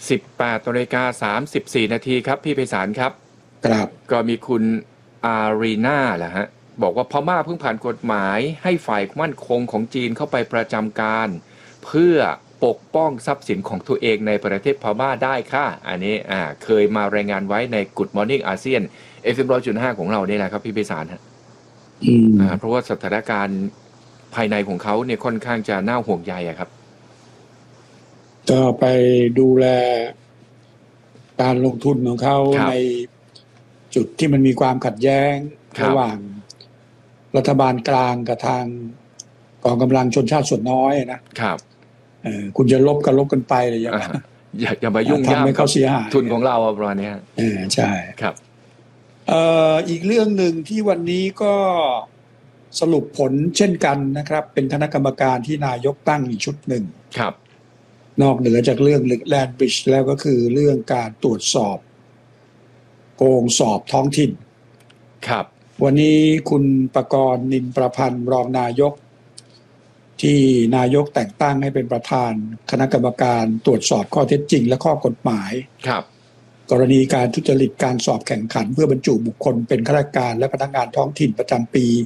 18:34 นาทีครับพี่ไพศาลครับครับก็มีคุณอารีนาแหละฮะบอกว่าพม่าเพิ่งผ่านกฎหมายให้ฝ่ายมั่นคงของจีนเข้าไปประจำการเพื่อปกป้องทรัพย์สินของตัวเองในประเทศพม่าได้ค่ะอันนี้เคยมารายงานไว้ใน Good Morning อาเซียน FM 100.5 ของเรานี่แหละครับพี่ไพศาลฮะเพราะว่าสถานการณ์ภายในของเขาเนี่ยค่อนข้างจะน่าห่วงใยครับก็ไปดูแลการลงทุนของเขาในจุดที่มันมีความขัดแย้งระหว่างรัฐบาลกลางกับทางกองกำลังชนชาติส่วนน้อยนะครับคุณจะลบกันไปเลยอย่ามายุ่งยากให้เขาเสียหายทุนของเราประมาณนี้ใช่ครับอีกเรื่องหนึ่งที่วันนี้ก็สรุปผลเช่นกันนะครับเป็นคณะกรรมการที่นายกตั้งอีกชุดหนึ่งครับนอกเหนือจากเรื่องแลนด์บริดจ์แล้วก็คือเรื่องการตรวจสอบโกงสอบท้องถิ่นครับวันนี้คุณประกรณ์นินประพันธ์รองนายกที่นายกแต่งตั้งให้เป็นประธานคณะกรรมการตรวจสอบข้อเท็จจริงและข้อกฎหมายครับกรณีการทุจริตการสอบแข่งขันเพื่อบรรจุบุคคลเป็นข้าราชการและพนักงานท้องถิ่นประจำปี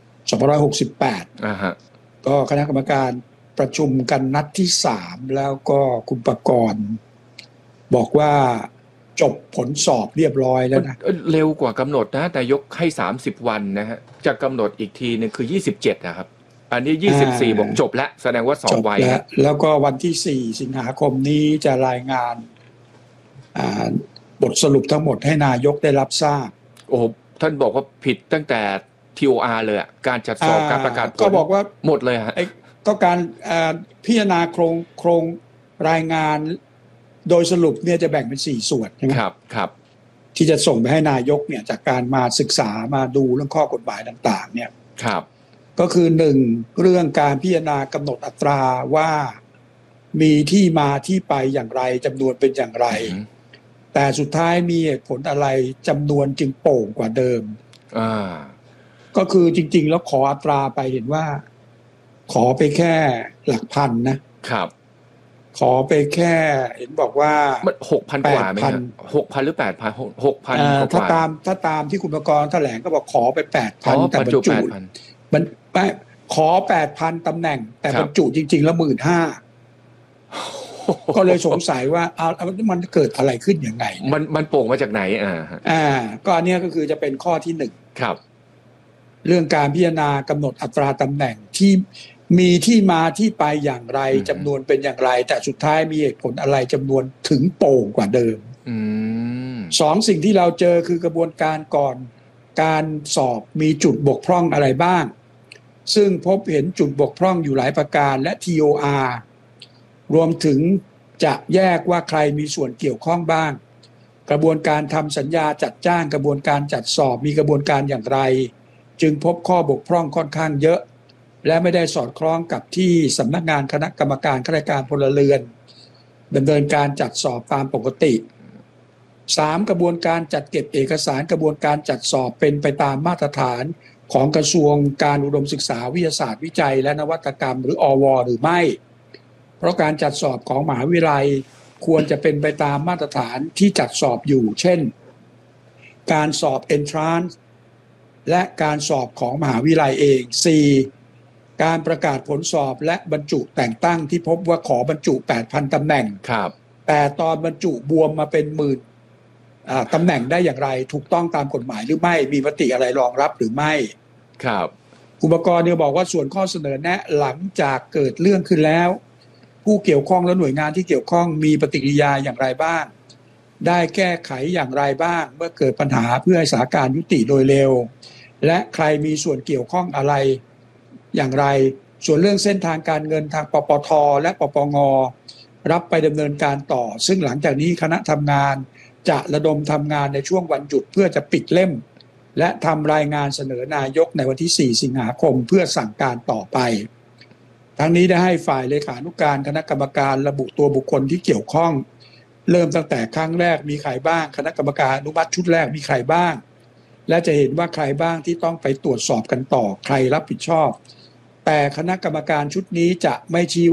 2568ก็คณะกรรมการประชุมกันนัดที่3แล้วก็คุณประกรณ์บอกว่าจบผลสอบเรียบร้อยแล้วนะเร็วกว่ากำหนดนะแต่ยกให้30 วันนะฮะจะกำหนดอีกทีนึงคือ27นะครับอันนี้24บอกจบแล้วแสดงว่าสอบไวแล้วก็วันที่4สิงหาคมนี้จะรายงานบทสรุปทั้งหมดให้นายกได้รับทราบโอ้ท่านบอกว่าผิดตั้งแต่ TOR เลยการจัดสอบการประกาศผลก็บอกว่าหมดเลยฮะก็การพิจารณาโครงรายงานโดยสรุปเนี่ยจะแบ่งเป็น4ส่วนใช่ไหมครับที่จะส่งไปให้นายกเนี่ยจากการมาศึกษามาดูเรื่องข้อกฎหมายต่างๆเนี่ยครับก็คือ1เรื่องการพิจารณากำหนดอัตราว่ามีที่มาที่ไปอย่างไรจำนวนเป็นอย่างไรแต่สุดท้ายมีเหตุผลอะไรจำนวนจึงโป่งกว่าเดิมก็คือจริงๆแล้วขออัตราไปเห็นว่าขอไปแค่หลักพันนะครับขอไปแค่เห็นบอกว่ามัน 6,000 กว่าไหมครับ 6,000 หรือ 8,000 6,000 ถ้าตามที่คุณประกรณ์แถลงก็บอกขอไป 8,000 แต่บรรจุมันขอ 8,000 ตำแหน่งแต่บรรจุจริงๆแล้ว 15,000 ก็เลยสงสัยว่ามันเกิดอะไรขึ้นยังไงมันโป่งมาจากไหนก็อันนี้ก็คือจะเป็นข้อที่1 ครับเรื่องการพิจารณากำหนดอัตราตำแหน่งที่มีที่มาที่ไปอย่างไรจำนวนเป็นอย่างไรแต่สุดท้ายมีเหตุผลอะไรจำนวนถึงโป่งกว่าเดิม2สิ่งที่เราเจอคือกระบวนการก่อนการสอบมีจุดบกพร่องอะไรบ้างซึ่งพบเห็นจุดบกพร่องอยู่หลายประการและ TOR รวมถึงจะแยกว่าใครมีส่วนเกี่ยวข้องบ้างกระบวนการทำสัญญาจัดจ้างกระบวนการจัดสอบมีกระบวนการอย่างไรจึงพบข้อบกพร่องค่อนข้างเยอะและไม่ได้สอดคล้องกับที่สำนักงานคณะกรรมการข้าราชการพลเรือนดำเนินการจัดสอบตามปกติ3กระบวนการจัดเก็บเอกสารกระบวนการจัดสอบเป็นไปตามมาตรฐานของกระทรวงการอุดมศึกษาวิทยาศาสตร์วิจัยและนวัตกรรมหรืออว.หรือไม่เพราะการจัดสอบของมหาวิทยาลัยควรจะเป็นไปตามมาตรฐานที่จัดสอบอยู่เช่นการสอบ Entrance และการสอบของมหาวิทยาลัยเอง 4. การประกาศผลสอบและบรรจุแต่งตั้งที่พบว่าขอบรรจุ 8,000 ตำแหน่งแต่ตอนบรรจุบวมมาเป็นหมื่นตำแหน่งได้อย่างไรถูกต้องตามกฎหมายหรือไม่มีมติอะไรรองรับหรือไม่ครับอุปกรณ์เนี่ยบอกว่าส่วนข้อเสนอแนะหลังจากเกิดเรื่องขึ้นแล้วผู้เกี่ยวข้องและหน่วยงานที่เกี่ยวข้องมีปฏิกิริยาอย่างไรบ้างได้แก้ไขอย่างไรบ้างเมื่อเกิดปัญหาเพื่อให้สถานการณ์ยุติโดยเร็วและใครมีส่วนเกี่ยวข้องอะไรอย่างไรส่วนเรื่องเส้นทางการเงินทางปปท.และปปง.รับไปดำเนินการต่อซึ่งหลังจากนี้คณะทำงานจะระดมทำงานในช่วงวันหยุดเพื่อจะปิดเล่มและทำรายงานเสนอนายกในวันที่4สิงหาคมเพื่อสั่งการต่อไปทั้งนี้ได้ให้ฝ่ายเลขานุการคณะกรรมการระบุตัวบุคคลที่เกี่ยวข้องเริ่มตั้งแต่ครั้งแรกมีใครบ้างคณะกรรมการอนุมัติชุดแรกมีใครบ้างและจะเห็นว่าใครบ้างที่ต้องไปตรวจสอบกันต่อใครรับผิดชอบแต่คณะกรรมการชุดนี้จะไม่ชี้